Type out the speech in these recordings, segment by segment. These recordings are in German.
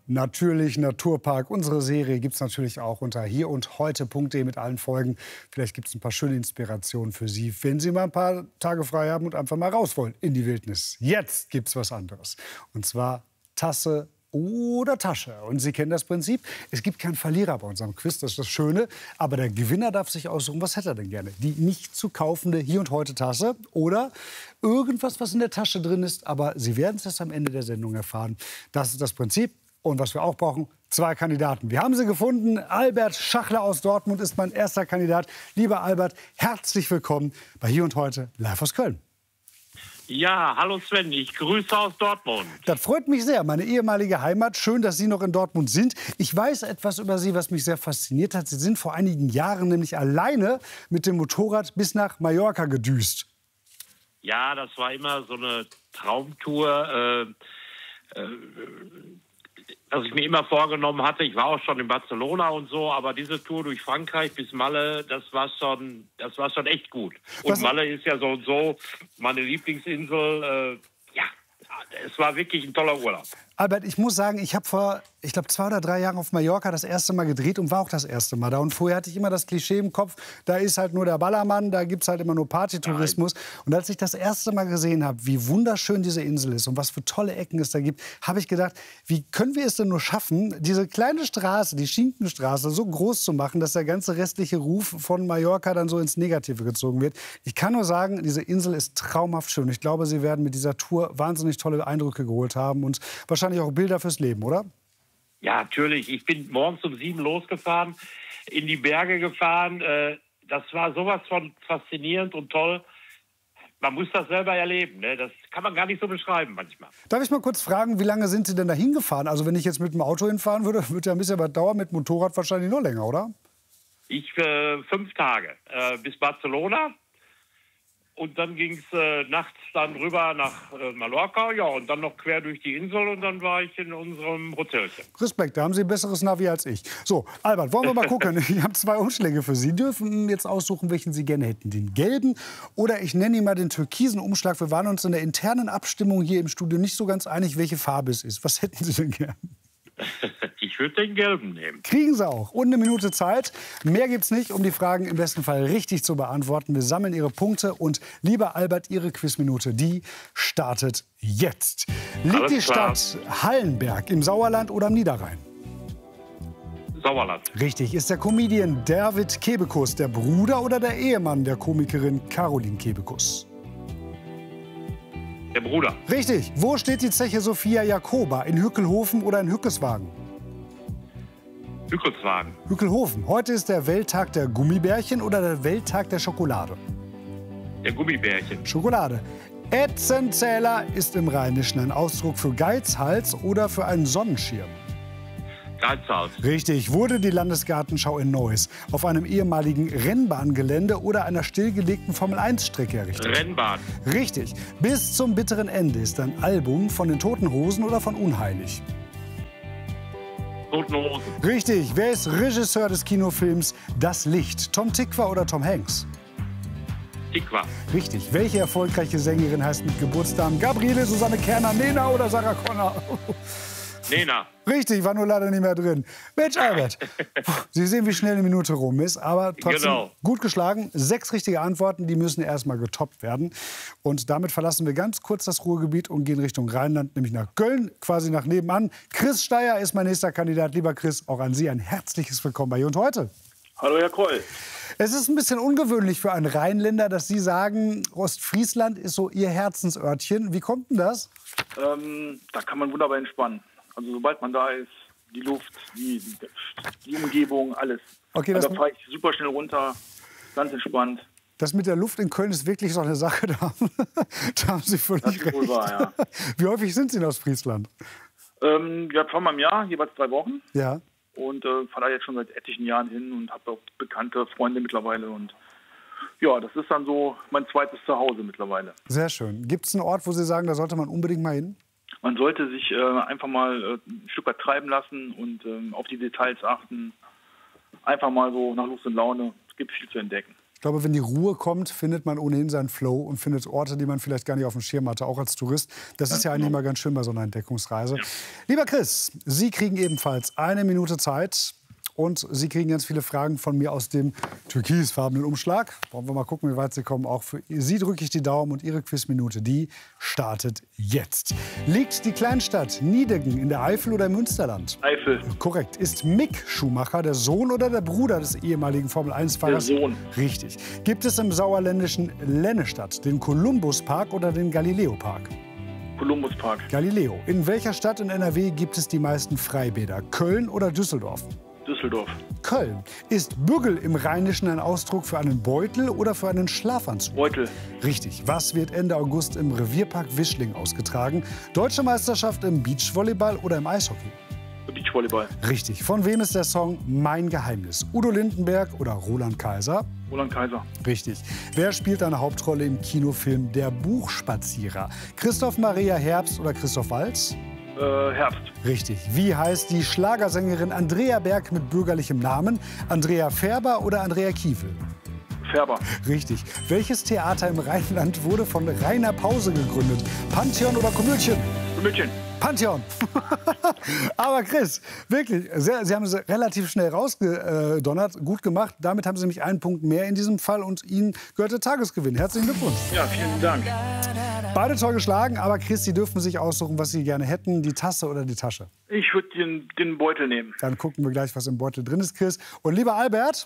Natürlich Naturpark. Unsere Serie gibt es natürlich auch unter hierundheute.de mit allen Folgen. Vielleicht gibt es ein paar schöne Inspirationen für Sie, wenn Sie mal ein paar Tage frei haben und einfach mal raus wollen in die Wildnis. Jetzt gibt es was anderes. Und zwar Tasse oder Tasche. Und Sie kennen das Prinzip. Es gibt keinen Verlierer bei unserem Quiz, das ist das Schöne. Aber der Gewinner darf sich aussuchen, was hätte er denn gerne? Die nicht zu kaufende Hier und Heute Tasse oder irgendwas, was in der Tasche drin ist. Aber Sie werden es erst am Ende der Sendung erfahren. Das ist das Prinzip. Und was wir auch brauchen, 2 Kandidaten. Wir haben sie gefunden. Albert Schachler aus Dortmund ist mein erster Kandidat. Lieber Albert, herzlich willkommen bei Hier und Heute live aus Köln. Ja, hallo Sven, ich grüße aus Dortmund. Das freut mich sehr, meine ehemalige Heimat. Schön, dass Sie noch in Dortmund sind. Ich weiß etwas über Sie, was mich sehr fasziniert hat. Sie sind vor einigen Jahren nämlich alleine mit dem Motorrad bis nach Mallorca gedüst. Ja, das war immer so eine Traumtour, was ich mir immer vorgenommen hatte. Ich war auch schon in Barcelona und so, aber diese Tour durch Frankreich bis Malle, das war schon echt gut. Und Malle ist ja so und so meine Lieblingsinsel. Ja, es war wirklich ein toller Urlaub. Albert, ich muss sagen, ich habe vor, 2 oder 3 Jahren auf Mallorca das erste Mal gedreht und war auch das erste Mal da. Und vorher hatte ich immer das Klischee im Kopf, da ist halt nur der Ballermann, da gibt es halt immer nur Partytourismus. Und als ich das erste Mal gesehen habe, wie wunderschön diese Insel ist und was für tolle Ecken es da gibt, habe ich gedacht, wie können wir es denn nur schaffen, diese kleine Straße, die Schinkenstraße, so groß zu machen, dass der ganze restliche Ruf von Mallorca dann so ins Negative gezogen wird. Ich kann nur sagen, diese Insel ist traumhaft schön. Ich glaube, Sie werden mit dieser Tour wahnsinnig tolle Eindrücke geholt haben und wahrscheinlich auch Bilder fürs Leben, oder? Ja, natürlich. Ich bin morgens um 7 losgefahren, in die Berge gefahren. Das war sowas von faszinierend und toll. Man muss das selber erleben, ne? Das kann man gar nicht so beschreiben manchmal. Darf ich mal kurz fragen, wie lange sind Sie denn da hingefahren? Also wenn ich jetzt mit dem Auto hinfahren würde, würde ja ein bisschen was dauern, mit Motorrad wahrscheinlich noch länger, oder? 5 Tage bis Barcelona. Und dann ging es nachts dann rüber nach Mallorca, ja, und dann noch quer durch die Insel und dann war ich in unserem Hotelchen. Respekt, da haben Sie ein besseres Navi als ich. So, Albert, wollen wir mal gucken. Ich habe 2 Umschläge für Sie. Sie dürfen jetzt aussuchen, welchen Sie gerne hätten. Den gelben oder ich nenne ihn mal den türkisen Umschlag. Wir waren uns in der internen Abstimmung hier im Studio nicht so ganz einig, welche Farbe es ist. Was hätten Sie denn gern? Ich würde den gelben nehmen. Kriegen Sie auch. Und 1 Minute Zeit. Mehr gibt's nicht, um die Fragen im besten Fall richtig zu beantworten. Wir sammeln Ihre Punkte. Und lieber Albert, Ihre Quizminute, die startet jetzt. Liegt die Stadt Hallenberg im Sauerland oder am Niederrhein? Sauerland. Richtig. Ist der Comedian David Kebekus der Bruder oder der Ehemann der Komikerin Caroline Kebekus? Der Bruder. Richtig. Wo steht die Zeche Sophia Jacoba? In Hückelhofen oder in Hückeswagen? Hückelswagen. Hückelhofen. Heute ist der Welttag der Gummibärchen oder der Welttag der Schokolade? Der Gummibärchen. Schokolade. Etzenzähler ist im Rheinischen ein Ausdruck für Geizhals oder für einen Sonnenschirm. Geizhals. Richtig. Wurde die Landesgartenschau in Neuss auf einem ehemaligen Rennbahngelände oder einer stillgelegten Formel-1-Strecke errichtet? Rennbahn. Richtig. Bis zum bitteren Ende ist ein Album von den Toten Hosen oder von Unheilig? Toten Hosen. Richtig. Wer ist Regisseur des Kinofilms Das Licht? Tom Tykwer oder Tom Hanks? Tykwer. Richtig. Welche erfolgreiche Sängerin heißt mit Geburtsdagen Gabriele, Susanne Kerner, Nena oder Sarah Connor? Nena. Richtig, war nur leider nicht mehr drin. Mensch, Albert, Sie sehen, wie schnell 1 Minute rum ist, aber trotzdem gut geschlagen. 6 richtige Antworten, die müssen erst mal getoppt werden. Und damit verlassen wir ganz kurz das Ruhrgebiet und gehen Richtung Rheinland, nämlich nach Köln, quasi nach nebenan. Chris Steyer ist mein nächster Kandidat. Lieber Chris, auch an Sie ein herzliches Willkommen bei Hier und Heute. Hallo, Herr Kroll. Es ist ein bisschen ungewöhnlich für einen Rheinländer, dass Sie sagen, Ostfriesland ist so Ihr Herzensörtchen. Wie kommt denn das? Da kann man wunderbar entspannen. Also sobald man da ist, die Luft, die Umgebung, alles. Okay, also da fahre ich super schnell runter, ganz entspannt. Das mit der Luft in Köln ist wirklich so eine Sache, da haben Sie völlig recht. Das ist wohl wahr, ja. Wie häufig sind Sie in Ostfriesland? Ja, zweimal im Jahr, jeweils 3 Wochen. Ja. Und fahre da jetzt schon seit etlichen Jahren hin und habe auch bekannte Freunde mittlerweile. Und ja, das ist dann so mein zweites Zuhause mittlerweile. Sehr schön. Gibt es einen Ort, wo Sie sagen, da sollte man unbedingt mal hin? Man sollte sich einfach mal ein Stück weit treiben lassen und auf die Details achten. Einfach mal so nach Lust und Laune. Es gibt viel zu entdecken. Ich glaube, wenn die Ruhe kommt, findet man ohnehin seinen Flow und findet Orte, die man vielleicht gar nicht auf dem Schirm hatte, auch als Tourist. Das ist ja eigentlich immer ganz schön bei so einer Entdeckungsreise. Ja. Lieber Chris, Sie kriegen ebenfalls 1 Minute Zeit. Und Sie kriegen ganz viele Fragen von mir aus dem türkisfarbenen Umschlag. Wollen wir mal gucken, wie weit Sie kommen. Auch für Sie drücke ich die Daumen und Ihre Quizminute, die startet jetzt. Liegt die Kleinstadt Niedegen in der Eifel oder im Münsterland? Eifel. Korrekt. Ist Mick Schumacher der Sohn oder der Bruder des ehemaligen Formel-1-Fahrers? Der Sohn. Richtig. Gibt es im sauerländischen Lennestadt den Columbus-Park oder den Galileo-Park? Columbus-Park. Galileo. In welcher Stadt in NRW gibt es die meisten Freibäder? Köln oder Düsseldorf? Düsseldorf. Köln. Ist Büggel im Rheinischen ein Ausdruck für einen Beutel oder für einen Schlafanzug? Beutel. Richtig. Was wird Ende August im Revierpark Wischling ausgetragen? Deutsche Meisterschaft im Beachvolleyball oder im Eishockey? Beachvolleyball. Richtig. Von wem ist der Song Mein Geheimnis? Udo Lindenberg oder Roland Kaiser? Roland Kaiser. Richtig. Wer spielt eine Hauptrolle im Kinofilm Der Buchspazierer? Christoph Maria Herbst oder Christoph Waltz? Herbst. Richtig. Wie heißt die Schlagersängerin Andrea Berg mit bürgerlichem Namen? Andrea Färber oder Andrea Kiefel? Färber. Richtig. Welches Theater im Rheinland wurde von Rainer Pause gegründet? Pantheon oder Komödien? Komödien. Pantheon. Aber Chris, wirklich, Sie haben es relativ schnell rausgedonnert. Gut gemacht. Damit haben Sie nämlich einen Punkt mehr in diesem Fall und Ihnen gehört der Tagesgewinn. Herzlichen Glückwunsch. Ja, vielen Dank. Beide toll geschlagen, aber Chris, Sie dürfen sich aussuchen, was Sie gerne hätten, die Tasse oder die Tasche. Ich würde den Beutel nehmen. Dann gucken wir gleich, was im Beutel drin ist, Chris. Und lieber Albert,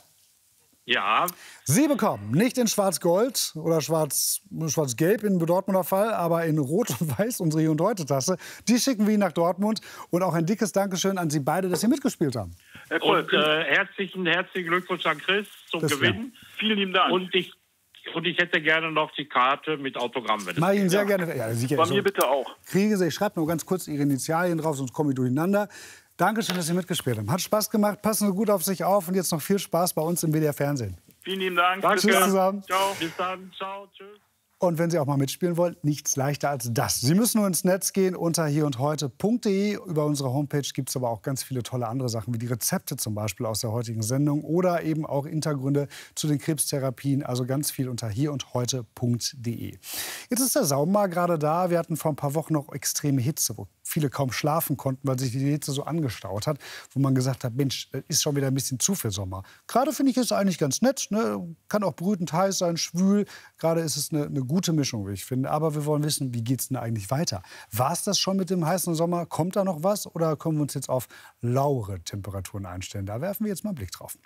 Ja, Sie bekommen nicht in Schwarz-Gold oder Schwarz-Gelb in Dortmunder Fall, aber in Rot und Weiß unsere Hier und Heute Tasse. Die schicken wir Ihnen nach Dortmund. Und auch ein dickes Dankeschön an Sie beide, dass Sie mitgespielt haben. und herzlichen Glückwunsch an Chris zum Das Gewinn. Vielen lieben Dank. Und ich hätte gerne noch die Karte mit Autogramm. Wenn es Mach ich Ihnen geht. sehr gerne. Ja, sicher. Bei mir bitte auch. Kriegen Sie, ich schreibe nur ganz kurz Ihre Initialien drauf, sonst komme ich durcheinander. Dankeschön, dass Sie mitgespielt haben. Hat Spaß gemacht. Passen Sie gut auf sich auf und jetzt noch viel Spaß bei uns im WDR Fernsehen. Vielen lieben Dank. Danke. Tschüss zusammen. Ciao. Bis dann. Ciao. Tschüss. Und wenn Sie auch mal mitspielen wollen, nichts leichter als das. Sie müssen nur ins Netz gehen unter hierundheute.de. Über unsere Homepage gibt es aber auch ganz viele tolle andere Sachen, wie die Rezepte zum Beispiel aus der heutigen Sendung oder eben auch Hintergründe zu den Krebstherapien. Also ganz viel unter hierundheute.de. Jetzt ist der Sommer gerade da. Wir hatten vor ein paar Wochen noch extreme Hitze, wo viele kaum schlafen konnten, weil sich die Hitze so angestaut hat, wo man gesagt hat, Mensch, das ist schon wieder ein bisschen zu viel Sommer. Gerade finde ich es eigentlich ganz nett, ne? Kann auch brütend heiß sein, schwül. Gerade ist es eine gute Mischung, wie ich finde. Aber wir wollen wissen, wie geht es denn eigentlich weiter? War es das schon mit dem heißen Sommer? Kommt da noch was? Oder können wir uns jetzt auf lauere Temperaturen einstellen? Da werfen wir jetzt mal einen Blick drauf.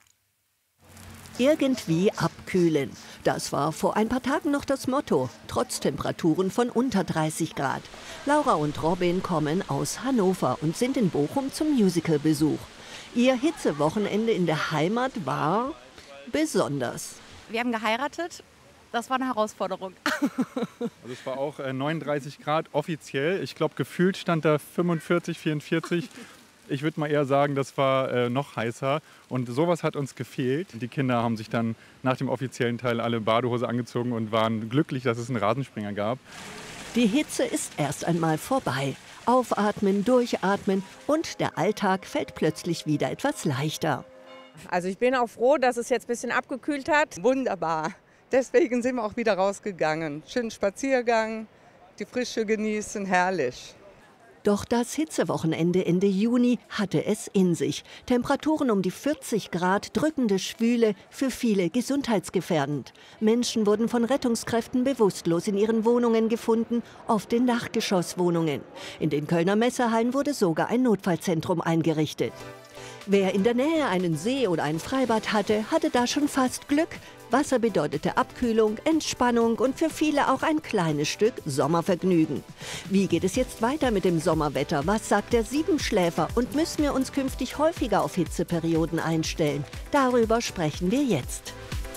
Irgendwie abkühlen. Das war vor ein paar Tagen noch das Motto, trotz Temperaturen von unter 30 Grad. Laura und Robin kommen aus Hannover und sind in Bochum zum Musicalbesuch. Ihr Hitzewochenende in der Heimat war besonders. Wir haben geheiratet. Das war eine Herausforderung. Also es war auch 39 Grad offiziell. Ich glaube, gefühlt stand da 45, 44. Ich würde mal eher sagen, das war noch heißer. Und sowas hat uns gefehlt. Die Kinder haben sich dann nach dem offiziellen Teil alle Badehose angezogen und waren glücklich, dass es einen Rasenspringer gab. Die Hitze ist erst einmal vorbei. Aufatmen, durchatmen und der Alltag fällt plötzlich wieder etwas leichter. Also ich bin auch froh, dass es jetzt ein bisschen abgekühlt hat. Wunderbar. Deswegen sind wir auch wieder rausgegangen. Schönen Spaziergang, die Frische genießen, herrlich. Doch das Hitzewochenende Ende Juni hatte es in sich. Temperaturen um die 40 Grad, drückende Schwüle, für viele gesundheitsgefährdend. Menschen wurden von Rettungskräften bewusstlos in ihren Wohnungen gefunden, oft in Dachgeschosswohnungen. In den Kölner Messehallen wurde sogar ein Notfallzentrum eingerichtet. Wer in der Nähe einen See oder ein Freibad hatte, hatte da schon fast Glück. Wasser bedeutete Abkühlung, Entspannung und für viele auch ein kleines Stück Sommervergnügen. Wie geht es jetzt weiter mit dem Sommerwetter? Was sagt der Siebenschläfer? Und müssen wir uns künftig häufiger auf Hitzeperioden einstellen? Darüber sprechen wir jetzt.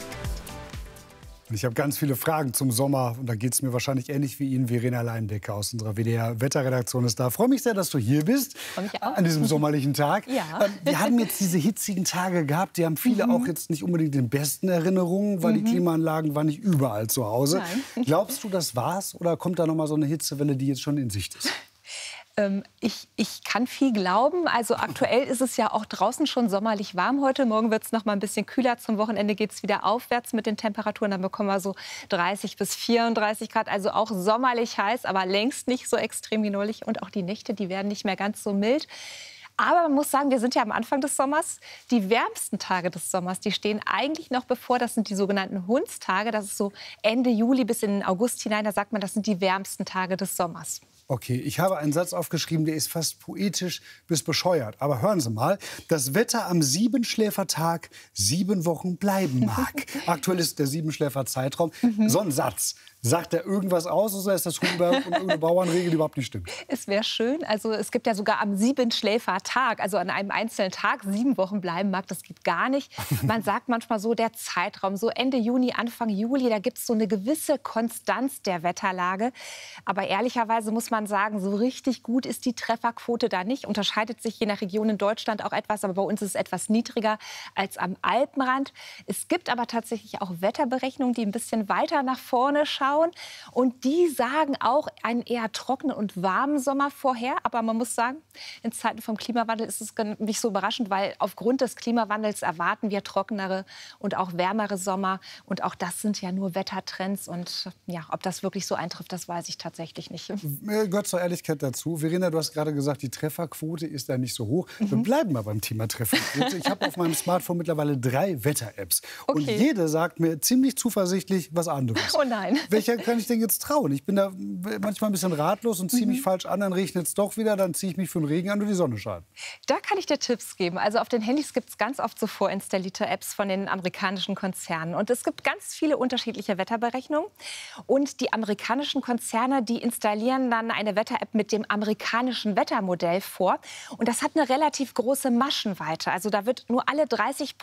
Ich habe ganz viele Fragen zum Sommer und da geht es mir wahrscheinlich ähnlich wie Ihnen. Verena Leindecker aus unserer WDR-Wetterredaktion ist da. Ich freue mich sehr, dass du hier bist an diesem sommerlichen Tag. Ja. Wir haben jetzt diese hitzigen Tage gehabt. Die haben viele auch jetzt nicht unbedingt in besten Erinnerungen, weil die Klimaanlagen waren nicht überall zu Hause. Nein. Glaubst du, das war's oder kommt da noch mal so eine Hitzewelle, die jetzt schon in Sicht ist? Ich kann viel glauben. Also aktuell ist es ja auch draußen schon sommerlich warm heute. Morgen wird es noch mal ein bisschen kühler. Zum Wochenende geht es wieder aufwärts mit den Temperaturen. Dann bekommen wir so 30 bis 34 Grad. Also auch sommerlich heiß, aber längst nicht so extrem wie neulich. Und auch die Nächte, die werden nicht mehr ganz so mild. Aber man muss sagen, wir sind ja am Anfang des Sommers. Die wärmsten Tage des Sommers, die stehen eigentlich noch bevor. Das sind die sogenannten Hundstage. Das ist so Ende Juli bis in den August hinein. Da sagt man, das sind die wärmsten Tage des Sommers. Okay, ich habe einen Satz aufgeschrieben, der ist fast poetisch bis bescheuert. Aber hören Sie mal, das Wetter am Siebenschläfertag 7 Wochen bleiben mag. Aktuell ist der Siebenschläfer-Zeitraum. So ein Satz. Sagt er irgendwas aus oder ist das Hugenberg und irgendeine Bauernregel, die überhaupt nicht stimmt? Es wäre schön. Also es gibt ja sogar am Siebenschläfertag, also an einem einzelnen Tag 7 Wochen bleiben mag. Das geht gar nicht. Man sagt manchmal so, der Zeitraum, so Ende Juni, Anfang Juli, da gibt es so eine gewisse Konstanz der Wetterlage. Aber ehrlicherweise muss man sagen, so richtig gut ist die Trefferquote da nicht. Unterscheidet sich je nach Region in Deutschland auch etwas, aber bei uns ist es etwas niedriger als am Alpenrand. Es gibt aber tatsächlich auch Wetterberechnungen, die ein bisschen weiter nach vorne schauen. Und die sagen auch einen eher trockenen und warmen Sommer vorher. Aber man muss sagen, in Zeiten vom Klimawandel ist es nicht so überraschend, weil aufgrund des Klimawandels erwarten wir trockenere und auch wärmere Sommer. Und auch das sind ja nur Wettertrends. Und ja, ob das wirklich so eintrifft, das weiß ich tatsächlich nicht. Gehört zur Ehrlichkeit dazu. Verena, du hast gerade gesagt, die Trefferquote ist da nicht so hoch. Wir bleiben mal beim Thema Trefferquote. Ich habe auf meinem Smartphone mittlerweile 3 Wetter-Apps. Okay. Und jede sagt mir ziemlich zuversichtlich was anderes. Oh nein. Welcher kann ich denn jetzt trauen? Ich bin da manchmal ein bisschen ratlos und ziehe mich falsch an, dann regnet es doch wieder, dann ziehe ich mich für den Regen an und die Sonne scheint. Da kann ich dir Tipps geben. Also auf den Handys gibt es ganz oft so vorinstallierte Apps von den amerikanischen Konzernen. Und es gibt ganz viele unterschiedliche Wetterberechnungen. Und die amerikanischen Konzerne, die installieren dann eine Wetter-App mit dem amerikanischen Wettermodell vor. Und das hat eine relativ große Maschenweite. Also da wird nur alle 30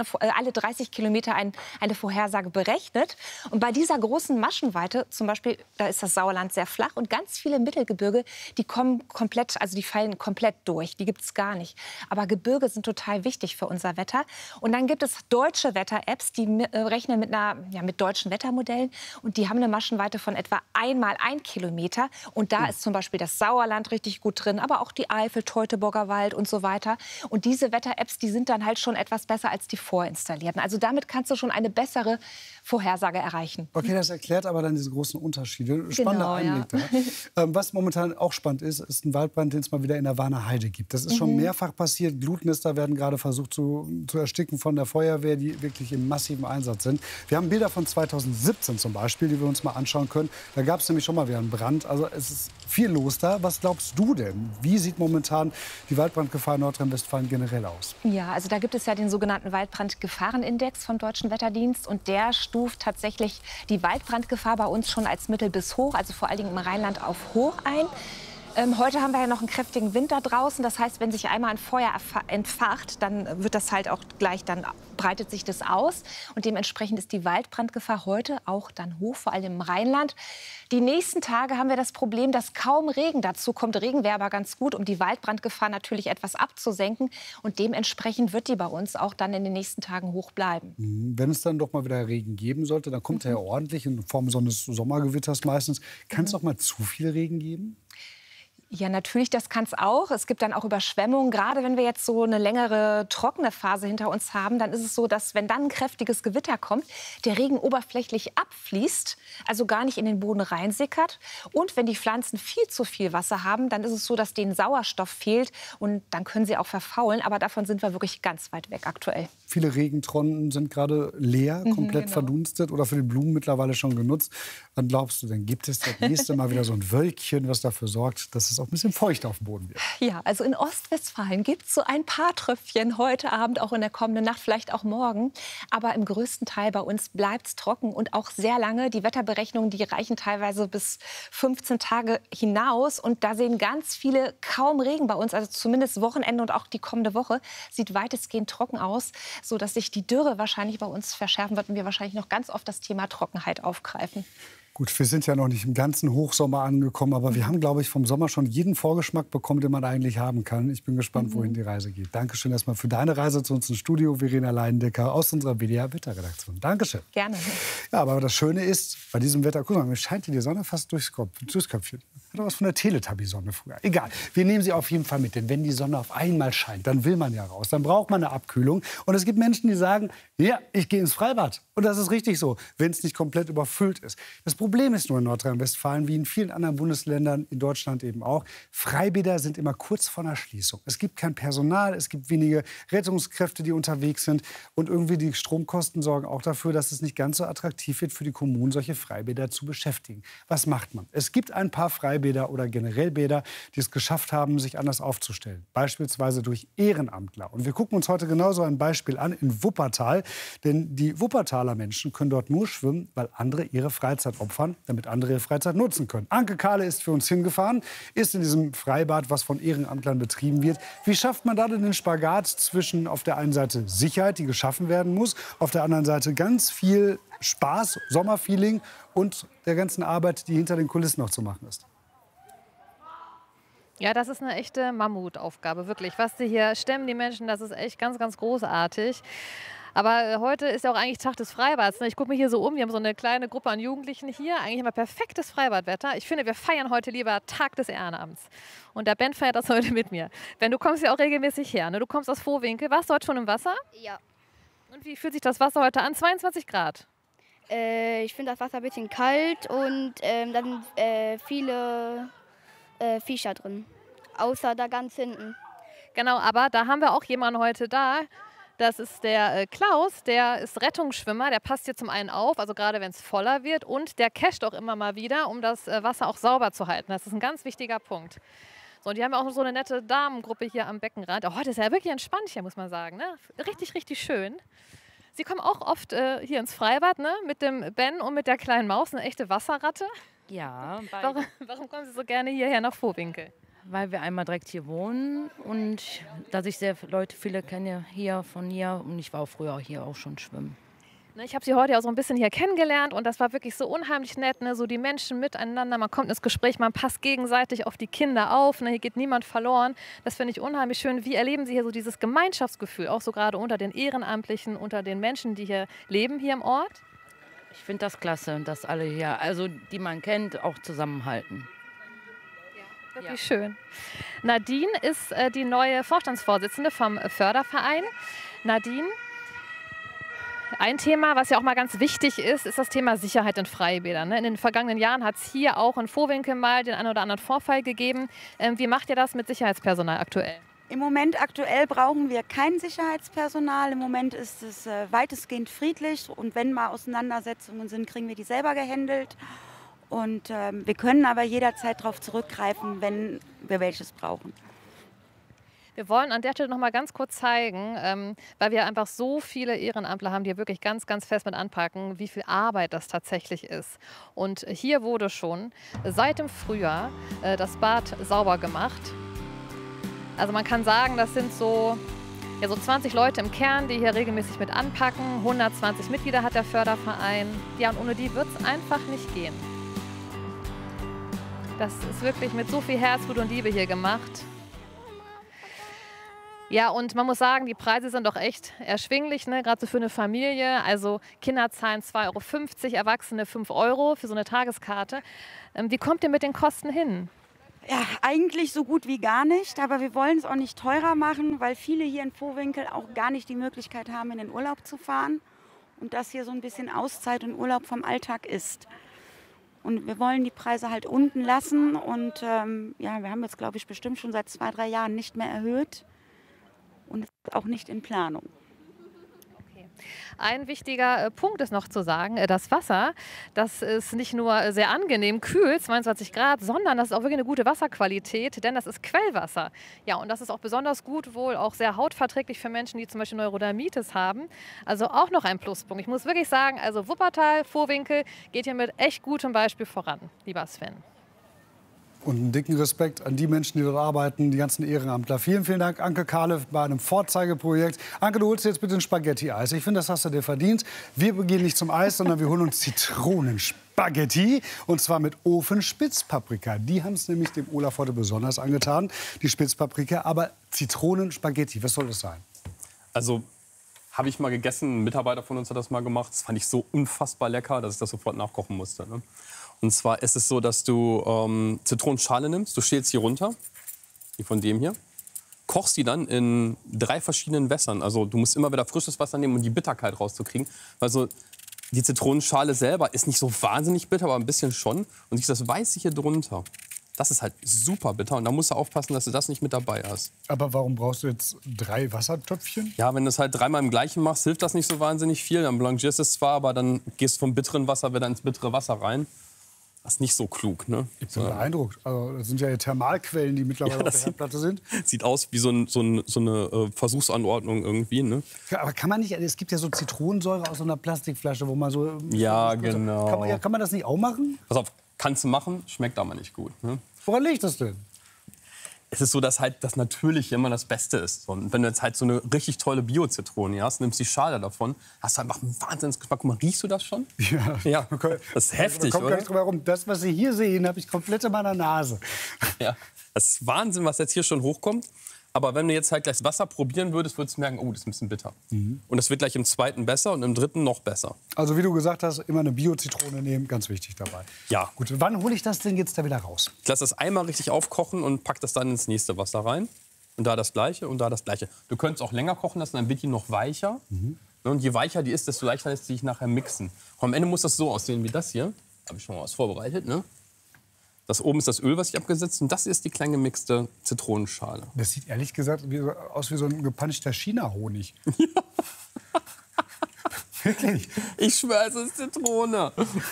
Kilometer eine Vorhersage berechnet. Und bei dieser großen Maschenweite, zum Beispiel, da ist das Sauerland sehr flach und ganz viele Mittelgebirge, die kommen komplett, also die fallen komplett durch. Die gibt es gar nicht. Aber Gebirge sind total wichtig für unser Wetter. Und dann gibt es deutsche Wetter-Apps, die rechnen mit deutschen Wettermodellen. Und die haben eine Maschenweite von etwa 1 mal 1 Kilometer. Und da ist zum Beispiel das Sauerland richtig gut drin, aber auch die Eifel, Teutoburger Wald und so weiter. Und diese Wetter-Apps, die sind dann halt schon etwas besser als die vorinstallierten. Also damit kannst du schon eine bessere Vorhersage erreichen. Okay, das erklärt aber dann diese großen Unterschiede. Spannender Einblick da. Was momentan auch spannend ist ein Waldbrand, den es mal wieder in der Warner Heide gibt. Das ist schon mehrfach passiert. Glutnester werden gerade versucht zu ersticken von der Feuerwehr, die wirklich im massiven Einsatz sind. Wir haben Bilder von 2017 zum Beispiel, die wir uns mal anschauen können. Da gab es nämlich schon mal wieder einen Brand. Also es ist viel los da. Was glaubst du denn? Wie sieht momentan die Waldbrandgefahr in Nordrhein-Westfalen generell aus? Ja, also da gibt es ja den sogenannten Waldbrandgefahrenindex vom Deutschen Wetterdienst. Und der stuft tatsächlich die Waldbrandgefahr bei uns schon als mittel bis hoch, also vor allen Dingen im Rheinland auf hoch ein. Heute haben wir ja noch einen kräftigen Wind da draußen. Das heißt, wenn sich einmal ein Feuer entfacht, dann wird das halt auch gleich, dann breitet sich das aus. Und dementsprechend ist die Waldbrandgefahr heute auch dann hoch, vor allem im Rheinland. Die nächsten Tage haben wir das Problem, dass kaum Regen dazu kommt. Regen wäre aber ganz gut, um die Waldbrandgefahr natürlich etwas abzusenken. Und dementsprechend wird die bei uns auch dann in den nächsten Tagen hoch bleiben. Wenn es dann doch mal wieder Regen geben sollte, dann kommt er ja ordentlich in Form so eines Sommergewitters meistens. Kann es auch mal zu viel Regen geben? Ja, natürlich, das kann es auch. Es gibt dann auch Überschwemmungen. Gerade wenn wir jetzt so eine längere trockene Phase hinter uns haben, dann ist es so, dass wenn dann ein kräftiges Gewitter kommt, der Regen oberflächlich abfließt, also gar nicht in den Boden reinsickert. Und wenn die Pflanzen viel zu viel Wasser haben, dann ist es so, dass denen Sauerstoff fehlt und dann können sie auch verfaulen. Aber davon sind wir wirklich ganz weit weg aktuell. Viele Regentonnen sind gerade leer, komplett verdunstet oder für die Blumen mittlerweile schon genutzt. Wann glaubst du denn, gibt es das nächste Mal wieder so ein Wölkchen, was dafür sorgt, dass es auch ein bisschen feucht auf dem Boden wird? Ja, also in Ostwestfalen gibt es so ein paar Tröpfchen heute Abend, auch in der kommenden Nacht, vielleicht auch morgen. Aber im größten Teil bei uns bleibt es trocken und auch sehr lange. Die Wetterberechnungen, die reichen teilweise bis 15 Tage hinaus. Und da sehen ganz viele kaum Regen bei uns. Also zumindest Wochenende und auch die kommende Woche sieht weitestgehend trocken aus, sodass sich die Dürre wahrscheinlich bei uns verschärfen wird und wir wahrscheinlich noch ganz oft das Thema Trockenheit aufgreifen. Gut, wir sind ja noch nicht im ganzen Hochsommer angekommen, aber wir haben, glaube ich, vom Sommer schon jeden Vorgeschmack bekommen, den man eigentlich haben kann. Ich bin gespannt, wohin die Reise geht. Dankeschön erstmal für deine Reise zu uns ins Studio, Verena Leindecker aus unserer WDR-Wetterredaktion. Dankeschön. Gerne. Ja, aber das Schöne ist, bei diesem Wetter, guck mal, mir scheint die Sonne fast durchs Köpfchen. Hat doch was von der Teletubby-Sonne früher. Egal, wir nehmen sie auf jeden Fall mit. Denn wenn die Sonne auf einmal scheint, dann will man ja raus. Dann braucht man eine Abkühlung. Und es gibt Menschen, die sagen, ja, ich gehe ins Freibad. Und das ist richtig so, wenn es nicht komplett überfüllt ist. Das Problem ist nur in Nordrhein-Westfalen, wie in vielen anderen Bundesländern, in Deutschland eben auch, Freibäder sind immer kurz vor einer Schließung. Es gibt kein Personal, es gibt wenige Rettungskräfte, die unterwegs sind. Und irgendwie die Stromkosten sorgen auch dafür, dass es nicht ganz so attraktiv wird für die Kommunen, solche Freibäder zu beschäftigen. Was macht man? Es gibt ein paar Freibäder oder generell Bäder, die es geschafft haben, sich anders aufzustellen. Beispielsweise durch Ehrenamtler. Und wir gucken uns heute genauso ein Beispiel an in Wuppertal. Denn die Wuppertaler Menschen können dort nur schwimmen, weil andere ihre Freizeit opfern, damit andere ihre Freizeit nutzen können. Anke Kahle ist für uns hingefahren, ist in diesem Freibad, was von Ehrenamtlern betrieben wird. Wie schafft man da denn den Spagat zwischen auf der einen Seite Sicherheit, die geschaffen werden muss, auf der anderen Seite ganz viel Spaß, Sommerfeeling und der ganzen Arbeit, die hinter den Kulissen noch zu machen ist? Ja, das ist eine echte Mammutaufgabe, wirklich. Was die hier stemmen, die Menschen, das ist echt ganz, ganz großartig. Aber heute ist ja auch eigentlich Tag des Freibads. Ich gucke mir hier so um, wir haben so eine kleine Gruppe an Jugendlichen hier. Eigentlich immer perfektes Freibadwetter. Ich finde, wir feiern heute lieber Tag des Ehrenamts. Und der Ben feiert das heute mit mir. Ben, du kommst ja auch regelmäßig her, ne? Du kommst aus Vohwinkel. Warst du heute schon im Wasser? Ja. Und wie fühlt sich das Wasser heute an? 22 Grad. Ich finde das Wasser ein bisschen kalt und dann viele Viecher drin. Außer da ganz hinten. Genau, aber da haben wir auch jemanden heute da. Das ist der Klaus, der ist Rettungsschwimmer, der passt hier zum einen auf, also gerade wenn es voller wird, und der casht auch immer mal wieder, um das Wasser auch sauber zu halten. Das ist ein ganz wichtiger Punkt. So, und die haben ja auch so eine nette Damengruppe hier am Beckenrand. Oh, heute ist ja wirklich entspannt hier, muss man sagen. Ne? Richtig, richtig schön. Sie kommen auch oft hier ins Freibad, ne? Mit dem Ben und mit der kleinen Maus, eine echte Wasserratte. Ja. Warum kommen Sie so gerne hierher nach Vohwinkel? Weil wir einmal direkt hier wohnen und dass ich viele kenne hier von hier und ich war auch früher hier auch schon schwimmen. Ich habe Sie heute auch so ein bisschen hier kennengelernt und das war wirklich so unheimlich nett, ne? So die Menschen miteinander, man kommt ins Gespräch, man passt gegenseitig auf die Kinder auf, ne? Hier geht niemand verloren. Das finde ich unheimlich schön. Wie erleben Sie hier so dieses Gemeinschaftsgefühl, auch so gerade unter den Ehrenamtlichen, unter den Menschen, die hier leben, hier im Ort? Ich finde das klasse, dass alle hier, also die man kennt, auch zusammenhalten. Wirklich schön. Nadine ist die neue Vorstandsvorsitzende vom Förderverein. Nadine, ein Thema, was ja auch mal ganz wichtig ist, ist das Thema Sicherheit in Freibädern. In den vergangenen Jahren hat es hier auch in Vohwinkel mal den einen oder anderen Vorfall gegeben. Wie macht ihr das mit Sicherheitspersonal aktuell? Im Moment aktuell brauchen wir kein Sicherheitspersonal. Im Moment ist es weitestgehend friedlich. Und wenn mal Auseinandersetzungen sind, kriegen wir die selber gehandelt. Und wir können aber jederzeit darauf zurückgreifen, wenn wir welches brauchen. Wir wollen an der Stelle noch mal ganz kurz zeigen, weil wir einfach so viele Ehrenamtler haben, die hier wirklich ganz, ganz fest mit anpacken, wie viel Arbeit das tatsächlich ist. Und hier wurde schon seit dem Frühjahr das Bad sauber gemacht. Also man kann sagen, das sind so 20 Leute im Kern, die hier regelmäßig mit anpacken. 120 Mitglieder hat der Förderverein. Ja, und ohne die wird es einfach nicht gehen. Das ist wirklich mit so viel Herzblut und Liebe hier gemacht. Ja, und man muss sagen, die Preise sind doch echt erschwinglich, ne? Gerade so für eine Familie. Also Kinder zahlen 2,50 €, Erwachsene 5 € für so eine Tageskarte. Wie kommt ihr mit den Kosten hin? Ja, eigentlich so gut wie gar nicht, aber wir wollen es auch nicht teurer machen, weil viele hier in Vohwinkel auch gar nicht die Möglichkeit haben, in den Urlaub zu fahren. Und das hier so ein bisschen Auszeit und Urlaub vom Alltag ist. Und wir wollen die Preise halt unten lassen und wir haben jetzt, glaube ich, bestimmt schon seit 2, 3 Jahren nicht mehr erhöht und es ist auch nicht in Planung. Okay. Ein wichtiger Punkt ist noch zu sagen, das Wasser, das ist nicht nur sehr angenehm kühl, 22 Grad, sondern das ist auch wirklich eine gute Wasserqualität, denn das ist Quellwasser. Ja, und das ist auch besonders gut, wohl auch sehr hautverträglich für Menschen, die zum Beispiel Neurodermitis haben. Also auch noch ein Pluspunkt. Ich muss wirklich sagen, also Wuppertal, Vohwinkel geht hier mit echt gutem Beispiel voran, lieber Sven. Und einen dicken Respekt an die Menschen, die dort arbeiten, die ganzen Ehrenamtler. Vielen, vielen Dank, Anke Kahle, bei einem Vorzeigeprojekt. Anke, du holst jetzt bitte ein Spaghetti-Eis. Ich finde, das hast du dir verdient. Wir gehen nicht zum Eis, sondern wir holen uns Zitronenspaghetti. Und zwar mit Ofenspitzpaprika. Die haben es nämlich dem Olaf heute besonders angetan, die Spitzpaprika. Aber Zitronenspaghetti, was soll das sein? Also, habe ich mal gegessen. Ein Mitarbeiter von uns hat das mal gemacht. Das fand ich so unfassbar lecker, dass ich das sofort nachkochen musste. Ne? Und zwar ist es so, dass du Zitronenschale nimmst, du schälst sie runter, wie von dem hier, kochst sie dann in 3 verschiedenen Wässern. Also du musst immer wieder frisches Wasser nehmen, um die Bitterkeit rauszukriegen. Also die Zitronenschale selber ist nicht so wahnsinnig bitter, aber ein bisschen schon. Und das Weiße hier drunter, das ist halt super bitter. Und da musst du aufpassen, dass du das nicht mit dabei hast. Aber warum brauchst du jetzt 3 Wassertöpfchen? Ja, wenn du es halt 3-mal im gleichen machst, hilft das nicht so wahnsinnig viel. Dann blanchierst du es zwar, aber dann gehst du vom bitteren Wasser wieder ins bittere Wasser rein. Das ist nicht so klug, ne? Ich bin beeindruckt. Also, das sind ja Thermalquellen, die mittlerweile auf der Herdplatte sind. Sieht aus wie so eine Versuchsanordnung irgendwie, ne? Ja, aber kann man nicht, es gibt ja so Zitronensäure aus so einer Plastikflasche, wo man so... Ja, genau. Kann man das nicht auch machen? Pass auf, kannst du machen, schmeckt aber nicht gut. Ne? Woran liegt das denn? Es ist so, dass halt das Natürliche immer das Beste ist. Und wenn du jetzt halt so eine richtig tolle Bio-Zitrone hast, nimmst die Schale davon, hast du einfach einen Wahnsinnsgeschmack. Guck mal, riechst du das schon? Ja. Das ist heftig, kommt oder? gar nicht drum herum. Das, was Sie hier sehen, habe ich komplett in meiner Nase. Ja, das ist Wahnsinn, was jetzt hier schon hochkommt. Aber wenn du jetzt halt gleich das Wasser probieren würdest, würdest du merken, oh, das ist ein bisschen bitter. Und das wird gleich im 2. besser und im 3. noch besser. Also wie du gesagt hast, immer eine Bio-Zitrone nehmen, ganz wichtig dabei. Ja. Gut, wann hole ich das denn jetzt da wieder raus? Ich lasse das einmal richtig aufkochen und pack das dann ins nächste Wasser rein. Und da das Gleiche und da das Gleiche. Du könntest auch länger kochen lassen, dann wird die noch weicher. Und je weicher die ist, desto leichter lässt sie sich nachher mixen. Und am Ende muss das so aussehen wie das hier. Habe ich schon mal was vorbereitet, ne? Das oben ist das Öl, was ich abgesetzt, und das ist die klein gemixte Zitronenschale. Das sieht ehrlich gesagt aus wie so ein gepanschter China-Honig. Wirklich? Ich schwöre, es ist Zitrone.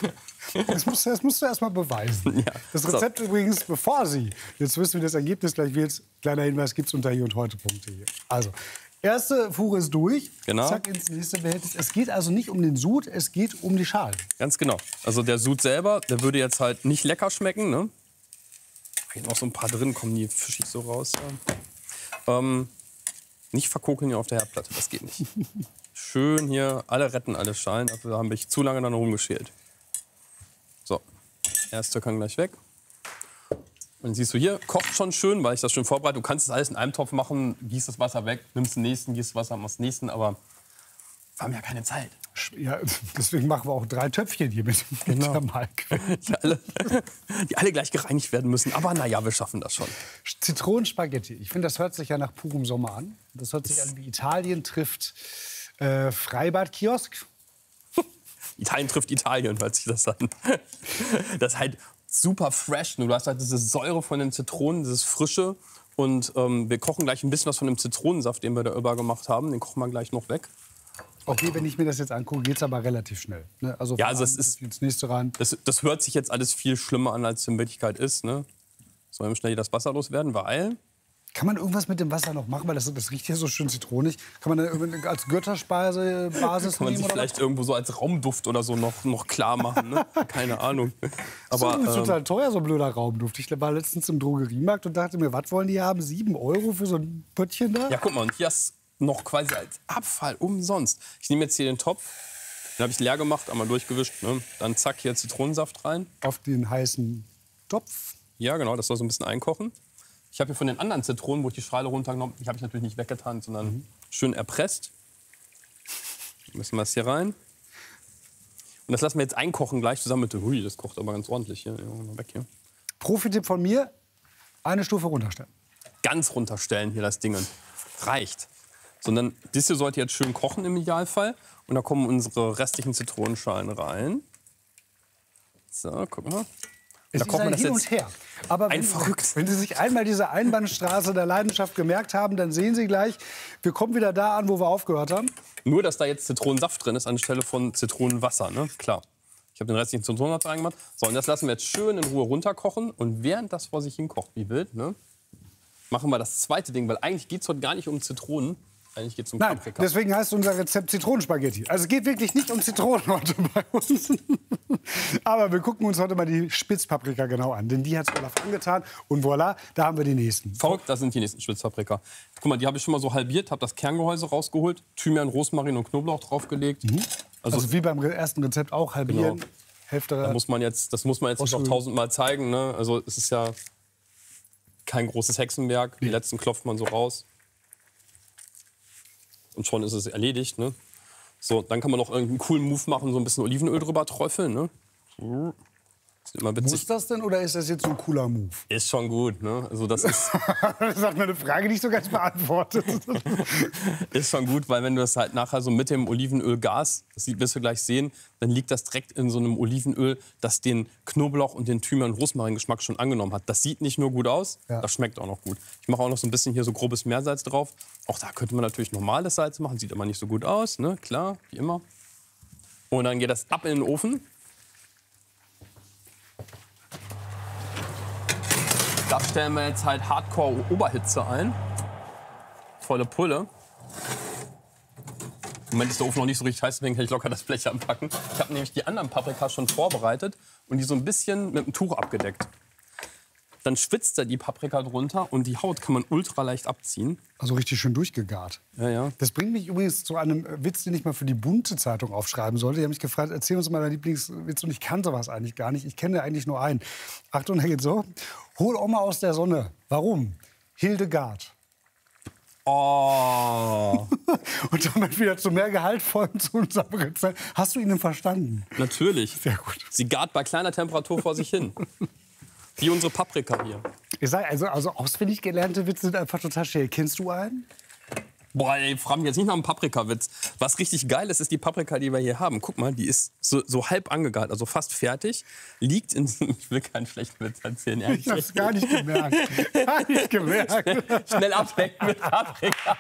Das musst du erst mal beweisen. Ja. Das Rezept übrigens, bevor Sie jetzt wissen, wie das Ergebnis gleich wird, kleiner Hinweis, gibt es unter hierundheute.de. Also, erste Fuhre ist durch. Genau. Zack, ins nächste Behältnis. Es geht also nicht um den Sud, es geht um die Schale. Ganz genau. Also der Sud selber, der würde jetzt halt nicht lecker schmecken. Ne? Hier noch so ein paar drin, kommen die fischig so raus. Ja. Nicht verkokeln hier auf der Herdplatte, das geht nicht. Schön hier, alle retten, alle Schalen. Dafür habe ich zu lange dann rumgeschält. So, erster kann gleich weg. Und siehst du hier, kocht schon schön, weil ich das schon vorbereite. Du kannst das alles in einem Topf machen, gießt das Wasser weg, nimmst den nächsten, gießt das Wasser, machst den nächsten. Aber wir haben ja keine Zeit. Ja, deswegen machen wir auch 3 Töpfchen hier mit Thermalquellen. Die alle gleich gereinigt werden müssen. Aber naja, wir schaffen das schon. Zitronenspaghetti. Ich finde, das hört sich ja nach purem Sommer an. Das hört sich an wie Italien trifft Freibad-Kiosk. Italien trifft Italien, hört sich das an. Das ist halt super fresh. Du hast halt diese Säure von den Zitronen, dieses Frische. Und wir kochen gleich ein bisschen was von dem Zitronensaft, den wir da über gemacht haben. Den kochen wir gleich noch weg. Okay, wenn ich mir das jetzt angucke, geht es aber relativ schnell. Ne? Also ja, also es ist ins nächste rein. Das hört sich jetzt alles viel schlimmer an, als es in Wirklichkeit ist. Ne? Sollen wir schnell hier das Wasser loswerden, weil... Kann man irgendwas mit dem Wasser noch machen? Weil das riecht hier so schön zitronig. Kann man da als Götterspeise Basis kann man sich vielleicht irgendwo so als Raumduft oder so noch klar machen. Ne? Keine Ahnung. Aber das ist total teuer, so ein blöder Raumduft. Ich war letztens im Drogeriemarkt und dachte mir, was wollen die haben? 7 € für so ein Pöttchen da? Ja, guck mal, und hier ist noch quasi als Abfall umsonst. Ich nehme jetzt hier den Topf, den habe ich leer gemacht, einmal durchgewischt. Ne? Dann zack, hier Zitronensaft rein. Auf den heißen Topf? Ja, genau, das soll so ein bisschen einkochen. Ich habe hier von den anderen Zitronen, wo ich die Schale runtergenommen habe, die habe ich natürlich nicht weggetan, sondern schön erpresst. Müssen wir es hier rein. Und das lassen wir jetzt einkochen gleich zusammen mit... Ui, das kocht aber ganz ordentlich hier. Ja, weg hier. Profi-Tipp von mir, eine Stufe runterstellen. Ganz runterstellen hier das Ding. Reicht. Sondern das hier sollte jetzt schön kochen im Idealfall. Und da kommen unsere restlichen Zitronenschalen rein. So, guck mal. Es ist ein Hin und Her. Aber wenn Sie sich einmal diese Einbahnstraße der Leidenschaft gemerkt haben, dann sehen Sie gleich, wir kommen wieder da an, wo wir aufgehört haben. Nur, dass da jetzt Zitronensaft drin ist anstelle von Zitronenwasser, ne? Klar. Ich habe den restlichen Zitronensaft reingemacht. So, und das lassen wir jetzt schön in Ruhe runterkochen. Und während das vor sich hin kocht, wie wild, ne, machen wir das zweite Ding. Weil eigentlich geht es heute gar nicht um Zitronen. Eigentlich geht es um Paprika. Deswegen heißt unser Rezept Zitronenspaghetti. Also es geht wirklich nicht um Zitronen heute bei uns. Aber wir gucken uns heute mal die Spitzpaprika genau an. Denn die hat Olaf angetan. Und voilà, da haben wir die nächsten. Verrückt, das sind die nächsten Spitzpaprika. Guck mal, die habe ich schon mal so halbiert, habe das Kerngehäuse rausgeholt, Thymian, Rosmarin und Knoblauch draufgelegt. Also wie beim ersten Rezept auch, halbieren, genau. Hälfte. Das muss man jetzt nicht noch 1000-mal zeigen. Ne? Also es ist ja kein großes Hexenwerk. Die letzten klopft man so raus. Und schon ist es erledigt. Ne? So, dann kann man noch irgendeinen coolen Move machen, so ein bisschen Olivenöl drüber träufeln. Ne? immer witzig. Muss das denn oder ist das jetzt so ein cooler Move? Ist schon gut, ne? Also das ist, Das hat mir eine Frage nicht so ganz beantwortet. ist schon gut, weil wenn du das halt nachher so mit dem Olivenölgas, das wirst du gleich sehen, dann liegt das direkt in so einem Olivenöl, das den Knoblauch und den Thymian- und Rosmarin-Geschmack schon angenommen hat. Das sieht nicht nur gut aus, das schmeckt auch noch gut. Ich mache auch noch so ein bisschen hier so grobes Meersalz drauf. Auch da könnte man natürlich normales Salz machen, sieht aber nicht so gut aus, ne? Klar, wie immer. Und dann geht das ab in den Ofen. Da stellen wir jetzt halt Hardcore-Oberhitze ein. Volle Pulle. Im Moment ist der Ofen noch nicht so richtig heiß, deswegen kann ich locker das Blech anpacken. Ich habe nämlich die anderen Paprika schon vorbereitet und die so ein bisschen mit einem Tuch abgedeckt. Dann schwitzt da die Paprika drunter und die Haut kann man ultra leicht abziehen. Also richtig schön durchgegart. Ja, ja. Das bringt mich übrigens zu einem Witz, den ich mal für die Bunte Zeitung aufschreiben sollte. Die haben mich gefragt, erzähl uns mal deinen Lieblingswitz. Und ich kannte was eigentlich gar nicht. Ich kenne eigentlich nur einen. Achtung, der geht so. Hol Oma aus der Sonne. Warum? Hildegard. Oh. Und damit wieder zu mehr Gehaltvollen zu unserem Rezept. Hast du ihn denn verstanden? Natürlich. Sehr gut. Sie gart bei kleiner Temperatur vor sich hin. Wie unsere Paprika hier. Ich sag, also auswendig gelernte Witze sind einfach total schön. Kennst du einen? Boah, ey, frag mich jetzt nicht nach einem Paprikawitz. Was richtig geil ist, ist die Paprika, die wir hier haben. Guck mal, die ist so halb angegart, also fast fertig. Liegt in... Ich will keinen schlechten Witz erzählen, ehrlich. Ich hab's gar nicht gemerkt. Gar nicht gemerkt. Schnell ablecken mit Paprika.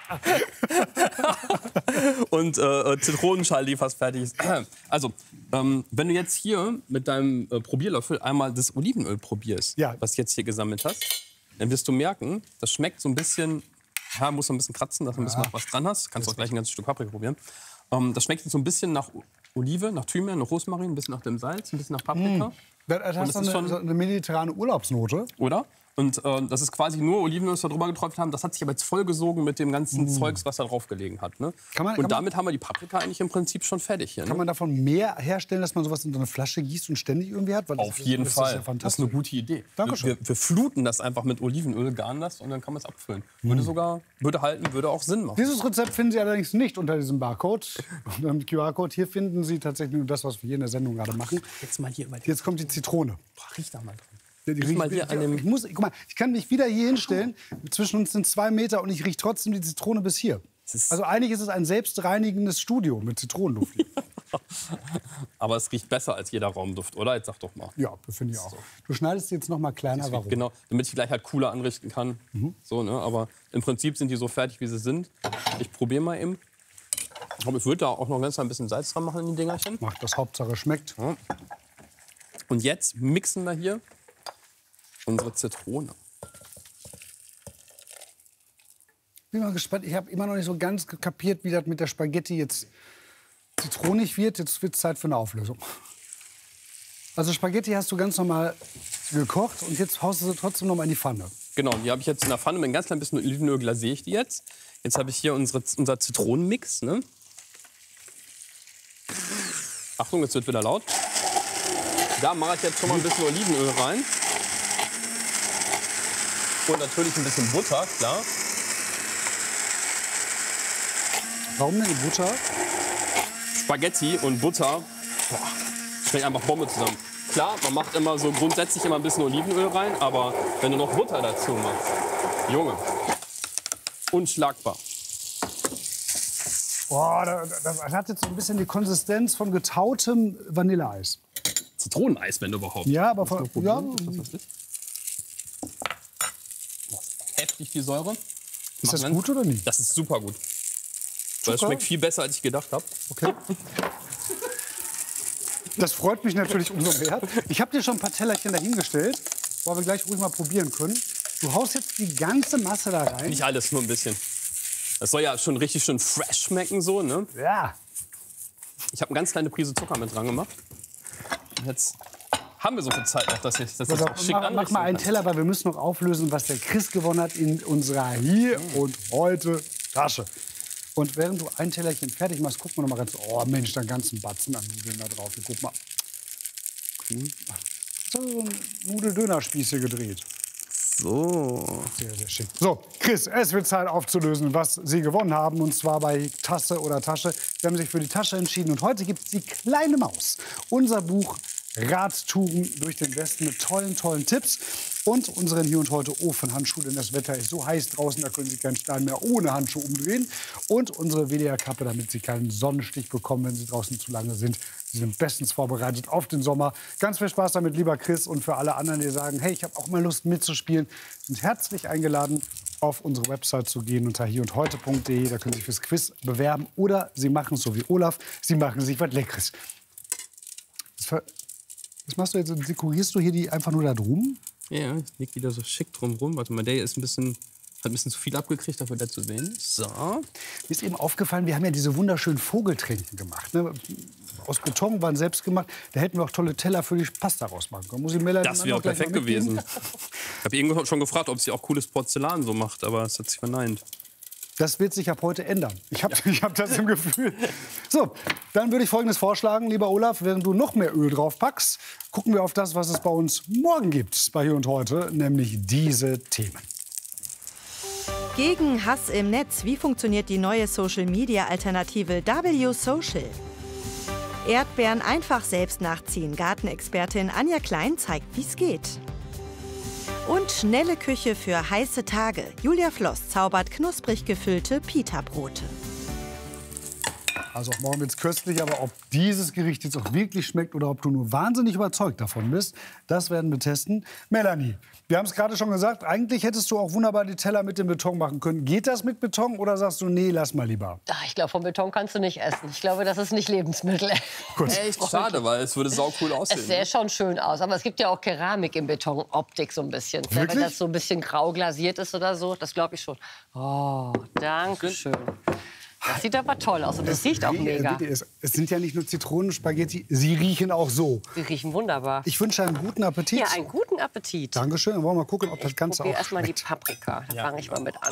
Und Zitronenschale, die fast fertig ist. Also, wenn du jetzt hier mit deinem Probierlöffel einmal das Olivenöl probierst, was du jetzt hier gesammelt hast, dann wirst du merken, das schmeckt so ein bisschen... Ja, muss ein bisschen kratzen, dass du ein bisschen noch was dran hast. Kannst auch gleich ein ganzes Stück Paprika probieren. Das schmeckt so ein bisschen nach Olive, nach Thymian, nach Rosmarin, ein bisschen nach dem Salz, ein bisschen nach Paprika. Das hast so eine mediterrane Urlaubsnote. Oder? Und das ist quasi nur Olivenöl, das wir drüber geträufelt haben. Das hat sich aber jetzt vollgesogen mit dem ganzen Zeugs, was da drauf gelegen hat. Ne? Und damit haben wir die Paprika eigentlich im Prinzip schon fertig hier. Ne? Kann man davon mehr herstellen, dass man sowas in so eine Flasche gießt und ständig irgendwie hat? Weil Auf jeden Fall. Ja, das ist eine gute Idee. Dankeschön. Wir fluten das einfach mit Olivenöl, garen das und dann kann man es abfüllen. Würde halten, würde auch Sinn machen. Dieses Rezept finden Sie allerdings nicht unter diesem Barcode, unter dem QR-Code. Hier finden Sie tatsächlich nur das, was wir hier in der Sendung gerade machen. Jetzt kommt die Zitrone. Boah, riech da mal dran. Guck mal, ich kann mich wieder hier hinstellen. Zwischen uns sind 2 Meter und ich rieche trotzdem die Zitrone bis hier. Also eigentlich ist es ein selbstreinigendes Studio mit Zitronenduft. Aber es riecht besser als jeder Raumduft, oder? Jetzt sag doch mal. Ja, finde ich auch. So. Du schneidest jetzt noch mal kleiner, warum? Genau, damit ich gleich halt cooler anrichten kann. So, ne? Aber im Prinzip sind die so fertig, wie sie sind. Ich probiere mal eben. Aber ich würde da auch noch ganz ein bisschen Salz dran machen in die Dingerchen. Macht das, Hauptsache schmeckt. Ja. Und jetzt mixen wir hier unsere Zitrone. Bin mal gespannt. Ich habe immer noch nicht so ganz kapiert, wie das mit der Spaghetti jetzt zitronig wird. Jetzt wird es Zeit für eine Auflösung. Also Spaghetti hast du ganz normal gekocht und jetzt haust du sie trotzdem noch mal in die Pfanne. Genau, die habe ich jetzt in der Pfanne mit ein ganz klein bisschen Olivenöl glasiere ich die jetzt. Jetzt habe ich hier unser Zitronenmix. Ne? Achtung, jetzt wird wieder laut. Da mache ich jetzt schon mal ein bisschen Olivenöl rein. Und natürlich ein bisschen Butter, klar. Warum denn Butter? Spaghetti und Butter, schmeckt einfach Bombe zusammen. Klar, man macht immer so grundsätzlich immer ein bisschen Olivenöl rein, aber wenn du noch Butter dazu machst, Junge, unschlagbar. Boah, das hat jetzt so ein bisschen die Konsistenz von getautem Vanilleeis. Zitroneneis, wenn überhaupt. Ja, aber von, ja. Heftig die Säure. Ist das gut oder nicht? Das ist super gut. Weil es schmeckt viel besser, als ich gedacht habe. Okay. Das freut mich natürlich umso mehr. Ich habe dir schon ein paar Tellerchen dahingestellt, wo wir gleich ruhig mal probieren können. Du haust jetzt die ganze Masse da rein. Nicht alles, nur ein bisschen. Das soll ja schon richtig schön fresh schmecken, so, ne? Ja. Ich habe eine ganz kleine Prise Zucker mit dran gemacht. Und jetzt haben wir so viel Zeit noch, dass ich das schick anrichten Mach mal einen kann. Teller, weil wir müssen noch auflösen, was der Chris gewonnen hat in unserer Hier und Heute Tasche. Und während du ein Tellerchen fertig machst, guck mal noch mal ganz. Oh Mensch, da ganzen Batzen an Nudeln da drauf. Guck mal. So ein Nudeldönerspieß hier gedreht. So. Sehr, sehr schick. So, Chris, es wird Zeit aufzulösen, was Sie gewonnen haben. Und zwar bei Tasse oder Tasche. Sie haben sich für die Tasche entschieden. Und heute gibt es die kleine Maus. Unser Buch Radtouren durch den Westen mit tollen Tipps. Und unseren Hier und Heute Ofenhandschuh, denn das Wetter ist so heiß draußen, da können Sie keinen Stein mehr ohne Handschuh umdrehen. Und unsere WDR-Kappe, damit Sie keinen Sonnenstich bekommen, wenn Sie draußen zu lange sind. Sie sind bestens vorbereitet auf den Sommer. Ganz viel Spaß damit, lieber Chris. Und für alle anderen, die sagen, hey, ich habe auch mal Lust mitzuspielen, sind herzlich eingeladen, auf unsere Website zu gehen unter hierundheute.de. Da können Sie sich fürs Quiz bewerben. Oder Sie machen es so wie Olaf, Sie machen sich was Leckeres. Was machst du jetzt? Dekorierst du hier die einfach nur da drum? Ja, ich leg die da so schick drum rum. Warte mal, der ist hat ein bisschen zu viel abgekriegt, dafür der zu wenig. So. Mir ist eben aufgefallen, wir haben ja diese wunderschönen Vogeltränken gemacht. Ne? Aus Beton, waren selbst gemacht. Da hätten wir auch tolle Teller für die Pasta rausmachen können. Muss ich das wäre auch perfekt gewesen. Ich habe irgendwann schon gefragt, ob sie auch cooles Porzellan so macht, aber es hat sich verneint. Das wird sich ab heute ändern. Ich hab das im Gefühl. So, dann würde ich Folgendes vorschlagen, lieber Olaf. Während du noch mehr Öl drauf packst, gucken wir auf das, was es bei uns morgen gibt, bei Hier und Heute, nämlich diese Themen. Gegen Hass im Netz. Wie funktioniert die neue Social-Media-Alternative W-Social? Erdbeeren einfach selbst nachziehen. Gartenexpertin Anja Klein zeigt, wie es geht. Und schnelle Küche für heiße Tage. Julia Floss zaubert knusprig gefüllte Pita-Brote. Also auch morgen wird's köstlich, aber ob dieses Gericht jetzt auch wirklich schmeckt oder ob du nur wahnsinnig überzeugt davon bist, das werden wir testen. Melanie, wir haben es gerade schon gesagt, eigentlich hättest du auch wunderbar die Teller mit dem Beton machen können. Geht das mit Beton oder sagst du, nee, lass mal lieber? Ach, ich glaube, vom Beton kannst du nicht essen. Ich glaube, das ist nicht Lebensmittel. Echt schade, weil es würde saucool aussehen. Es sähe schon schön aus, aber es gibt ja auch Keramik im Beton, Optik so ein bisschen. Wirklich? Wenn das so ein bisschen grau glasiert ist oder so, das glaube ich schon. Oh, danke schön. Das sieht aber toll aus und das riecht auch mega. Es sind ja nicht nur Zitronenspaghetti, sie riechen auch so. Sie riechen wunderbar. Ich wünsche einen guten Appetit. Ja, einen guten Appetit. Dankeschön. Dann wollen wir mal gucken, ob das Ganze auch schmeckt. Erstmal die Paprika. Da fange ich mal mit an.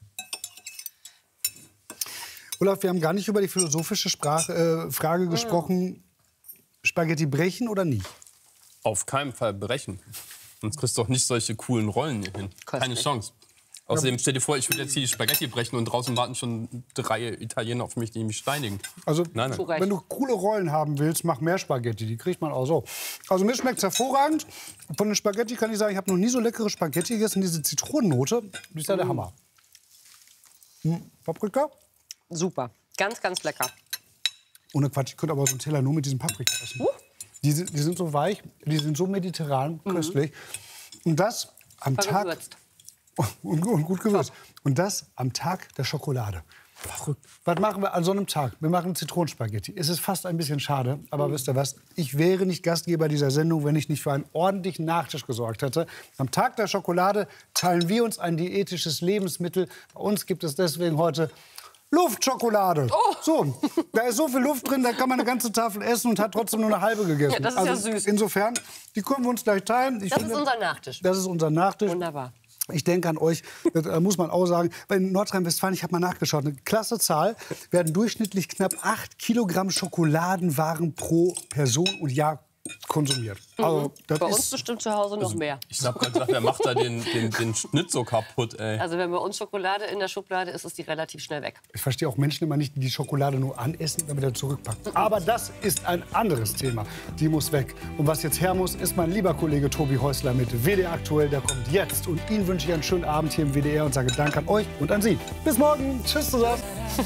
Olaf, wir haben gar nicht über die philosophische Frage gesprochen. Spaghetti brechen oder nie? Auf keinen Fall brechen. Sonst kriegst du doch nicht solche coolen Rollen hier hin. Keine Chance. Außerdem stell dir vor, ich würde jetzt hier die Spaghetti brechen und draußen warten schon 3 Italiener auf mich, die mich steinigen. Also, nein. Wenn du coole Rollen haben willst, mach mehr Spaghetti. Die kriegt man auch so. Also mir schmeckt's hervorragend. Von den Spaghetti kann ich sagen, ich habe noch nie so leckere Spaghetti gegessen. Diese Zitronennote, die ist ja der Hammer. Paprika? Super. Ganz, ganz lecker. Ohne Quatsch, ich könnte aber so einen Teller nur mit diesem Paprika essen. Die sind so weich, die sind so mediterran, köstlich. Und das am Tag... Gewürzt. Und gut gewürzt. Und das am Tag der Schokolade. Verrückt. Was machen wir an so einem Tag? Wir machen Zitronenspaghetti. Es ist fast ein bisschen schade, aber wisst ihr was? Ich wäre nicht Gastgeber dieser Sendung, wenn ich nicht für einen ordentlichen Nachtisch gesorgt hätte. Am Tag der Schokolade teilen wir uns ein diätisches Lebensmittel. Bei uns gibt es deswegen heute Luftschokolade. Oh. So, da ist so viel Luft drin, da kann man eine ganze Tafel essen und hat trotzdem nur eine halbe gegessen. Ja, das ist ja süß. Insofern, die können wir uns gleich teilen. Das ist unser Nachtisch. Das ist unser Nachtisch. Wunderbar. Ich denke an euch, das muss man auch sagen, weil in Nordrhein-Westfalen, ich habe mal nachgeschaut, eine klasse Zahl, werden durchschnittlich knapp 8 Kilogramm Schokoladenwaren pro Person und Jahr konsumiert. Also, das bei uns bestimmt zu Hause noch mehr. Ich habe gerade gedacht, wer macht da den Schnitt so kaputt, ey. Also wenn bei uns Schokolade in der Schublade ist, ist die relativ schnell weg. Ich verstehe auch Menschen immer nicht, die die Schokolade nur anessen, damit er zurückpackt. Aber das ist ein anderes Thema. Die muss weg. Und was jetzt her muss, ist mein lieber Kollege Tobi Häusler mit WDR Aktuell. Der kommt jetzt. Und Ihnen wünsche ich einen schönen Abend hier im WDR und sage Dank an euch und an Sie. Bis morgen. Tschüss zusammen.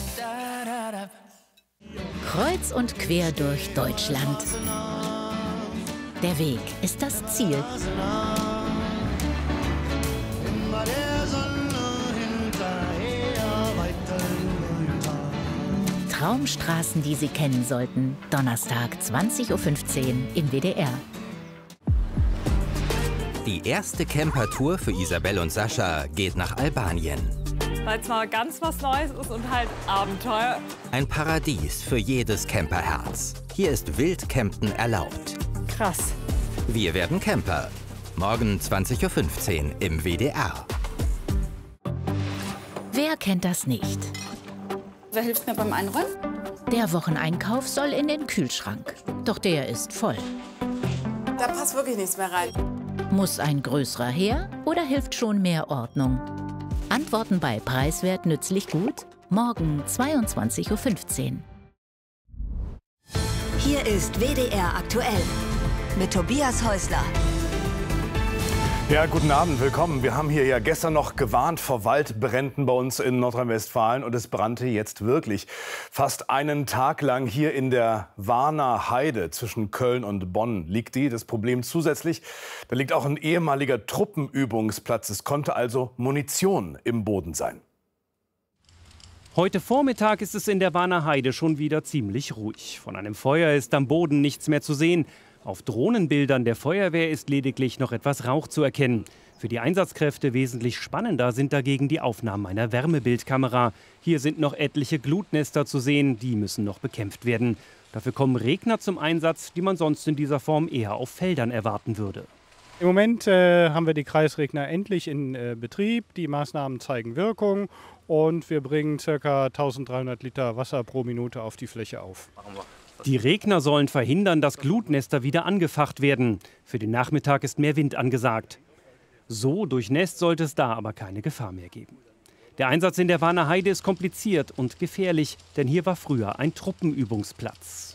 Kreuz und quer durch Deutschland. Der Weg ist das Ziel. Traumstraßen, die Sie kennen sollten. Donnerstag, 20:15 Uhr im WDR. Die erste Campertour für Isabel und Sascha geht nach Albanien. Weil es mal ganz was Neues ist und halt Abenteuer. Ein Paradies für jedes Camperherz. Hier ist Wildcampen erlaubt. Krass. Wir werden Camper. Morgen 20:15 Uhr im WDR. Wer kennt das nicht? Wer hilft mir beim Einräumen? Der Wocheneinkauf soll in den Kühlschrank. Doch der ist voll. Da passt wirklich nichts mehr rein. Muss ein größerer her oder hilft schon mehr Ordnung? Antworten bei Preiswert nützlich gut? Morgen 22:15 Uhr. Hier ist WDR aktuell. mit Tobias Häusler. Ja, guten Abend, willkommen. Wir haben hier ja gestern noch gewarnt vor Waldbränden bei uns in Nordrhein-Westfalen und es brannte jetzt wirklich. Fast einen Tag lang hier in der Warner Heide zwischen Köln und Bonn liegt die. Das Problem zusätzlich, da liegt auch ein ehemaliger Truppenübungsplatz. Es konnte also Munition im Boden sein. Heute Vormittag ist es in der Warner Heide schon wieder ziemlich ruhig. Von einem Feuer ist am Boden nichts mehr zu sehen. Auf Drohnenbildern der Feuerwehr ist lediglich noch etwas Rauch zu erkennen. Für die Einsatzkräfte wesentlich spannender sind dagegen die Aufnahmen einer Wärmebildkamera. Hier sind noch etliche Glutnester zu sehen, die müssen noch bekämpft werden. Dafür kommen Regner zum Einsatz, die man sonst in dieser Form eher auf Feldern erwarten würde. Im Moment haben wir die Kreisregner endlich in Betrieb. Die Maßnahmen zeigen Wirkung und wir bringen ca. 1300 Liter Wasser pro Minute auf die Fläche auf. Die Regner sollen verhindern, dass Glutnester wieder angefacht werden. Für den Nachmittag ist mehr Wind angesagt. So durchnässt sollte es da aber keine Gefahr mehr geben. Der Einsatz in der Warner Heide ist kompliziert und gefährlich, denn hier war früher ein Truppenübungsplatz.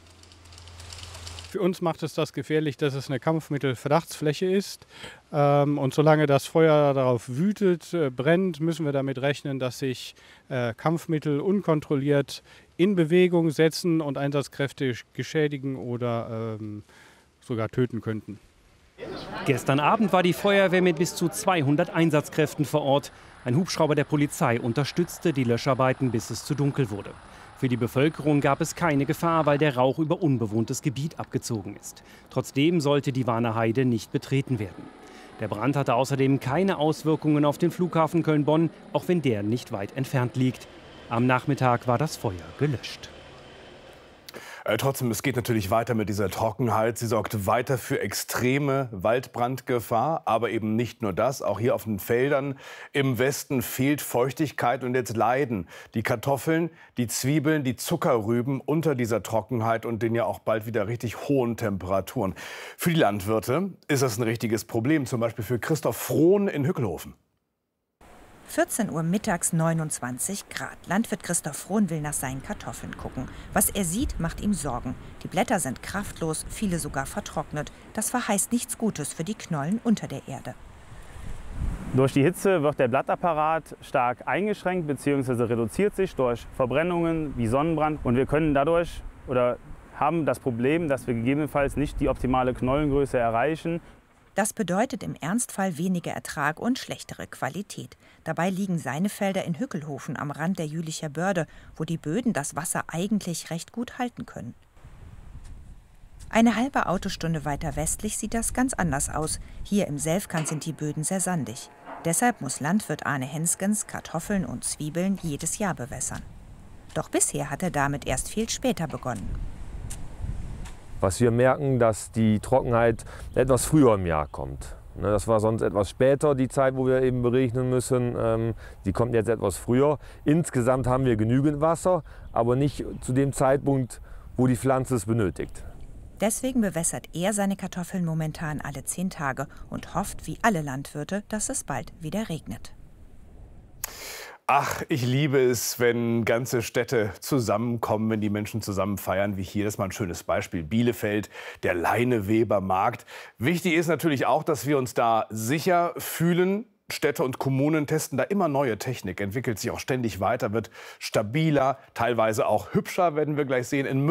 Für uns macht es das gefährlich, dass es eine Kampfmittelverdachtsfläche ist. Und solange das Feuer darauf wütet, brennt, müssen wir damit rechnen, dass sich Kampfmittel unkontrolliert in Bewegung setzen und Einsatzkräfte geschädigen oder sogar töten könnten. Gestern Abend war die Feuerwehr mit bis zu 200 Einsatzkräften vor Ort. Ein Hubschrauber der Polizei unterstützte die Löscharbeiten, bis es zu dunkel wurde. Für die Bevölkerung gab es keine Gefahr, weil der Rauch über unbewohntes Gebiet abgezogen ist. Trotzdem sollte die Warner Heide nicht betreten werden. Der Brand hatte außerdem keine Auswirkungen auf den Flughafen Köln-Bonn, auch wenn der nicht weit entfernt liegt. Am Nachmittag war das Feuer gelöscht. Trotzdem, es geht natürlich weiter mit dieser Trockenheit. Sie sorgt weiter für extreme Waldbrandgefahr. Aber eben nicht nur das. Auch hier auf den Feldern im Westen fehlt Feuchtigkeit. Und jetzt leiden die Kartoffeln, die Zwiebeln, die Zuckerrüben unter dieser Trockenheit und den ja auch bald wieder richtig hohen Temperaturen. Für die Landwirte ist das ein richtiges Problem. Zum Beispiel für Christoph Frohn in Hückelhofen. 14 Uhr mittags, 29 Grad. Landwirt Christoph Frohn will nach seinen Kartoffeln gucken. Was er sieht, macht ihm Sorgen. Die Blätter sind kraftlos, viele sogar vertrocknet. Das verheißt nichts Gutes für die Knollen unter der Erde. Durch die Hitze wird der Blattapparat stark eingeschränkt bzw. reduziert sich durch Verbrennungen wie Sonnenbrand. Und wir können dadurch oder haben das Problem, dass wir gegebenenfalls nicht die optimale Knollengröße erreichen. Das bedeutet im Ernstfall weniger Ertrag und schlechtere Qualität. Dabei liegen seine Felder in Hückelhofen am Rand der Jülicher Börde, wo die Böden das Wasser eigentlich recht gut halten können. Eine halbe Autostunde weiter westlich sieht das ganz anders aus. Hier im Selfkant sind die Böden sehr sandig. Deshalb muss Landwirt Arne Henskens Kartoffeln und Zwiebeln jedes Jahr bewässern. Doch bisher hat er damit erst viel später begonnen. Was wir merken, dass die Trockenheit etwas früher im Jahr kommt. Das war sonst etwas später, die Zeit, wo wir eben beregnen müssen. Die kommt jetzt etwas früher. Insgesamt haben wir genügend Wasser, aber nicht zu dem Zeitpunkt, wo die Pflanze es benötigt. Deswegen bewässert er seine Kartoffeln momentan alle 10 Tage und hofft, wie alle Landwirte, dass es bald wieder regnet. Ach, ich liebe es, wenn ganze Städte zusammenkommen, wenn die Menschen zusammen feiern, wie hier. Das ist mal ein schönes Beispiel. Bielefeld, der Leineweber-Markt. Wichtig ist natürlich auch, dass wir uns da sicher fühlen. Städte und Kommunen testen da immer neue Technik, entwickelt sich auch ständig weiter, wird stabiler, teilweise auch hübscher, werden wir gleich sehen. In